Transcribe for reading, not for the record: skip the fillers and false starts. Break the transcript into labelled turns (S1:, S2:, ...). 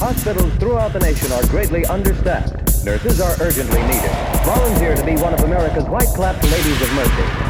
S1: Hospitals throughout the nation are greatly understaffed. Nurses are urgently needed. Volunteer to be one of America's white-clapped ladies of mercy.